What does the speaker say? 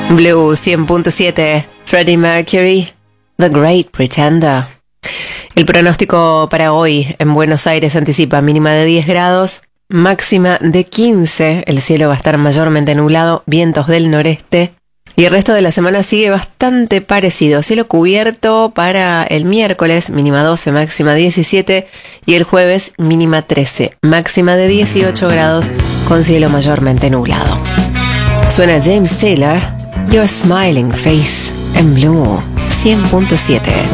Blue 100.7, Freddie Mercury, The Great Pretender. El pronóstico para hoy en Buenos Aires anticipa mínima de 10 grados, máxima de 15. El cielo va a estar mayormente nublado, vientos del noreste. Y el resto de la semana sigue bastante parecido. Cielo cubierto para el miércoles, mínima 12, máxima 17. Y el jueves, mínima 13, máxima de 18 grados, con cielo mayormente nublado. Suena James Taylor, Your Smiling Face, en Blue 100.7.